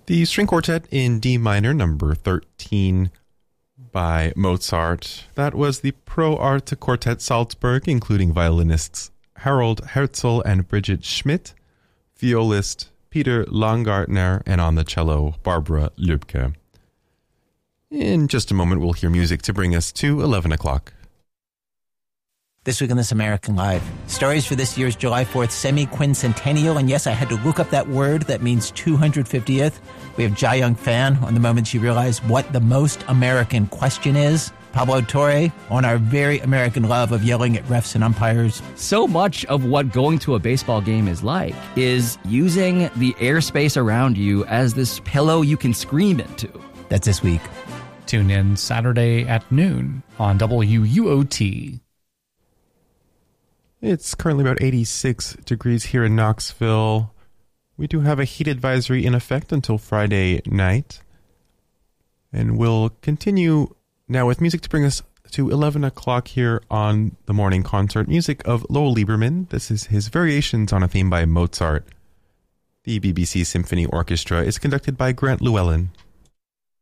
The string quartet in D minor, number 13 by Mozart. That was the Pro Arte Quartet Salzburg, including violinists Harold Herzl and Bridget Schmidt, violist Peter Langartner, and on the cello, Barbara Lübke. In just a moment, we'll hear music to bring us to 11 o'clock. This week on This American Life, stories for this year's July 4th semi-quincentennial. And yes, I had to look up that word that means 250th. We have Jia Young Fan on the moment she realized what the most American question is. Pablo Torre on our very American love of yelling at refs and umpires. So much of what going to a baseball game is like is using the airspace around you as this pillow you can scream into. That's this week. Tune in Saturday at noon on WUOT. It's currently about 86 degrees here in Knoxville. We do have a heat advisory in effect until Friday night. And we'll continue now with music to bring us to 11 o'clock here on the morning concert. Music of Lowell Lieberman. This is his Variations on a Theme by Mozart. The BBC Symphony Orchestra is conducted by Grant Llewellyn.